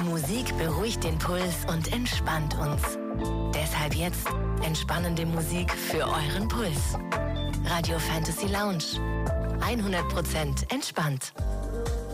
Musik beruhigt den Puls und entspannt uns. Deshalb jetzt entspannende Musik für euren Puls. Radio Fantasy Lounge. 100% entspannt.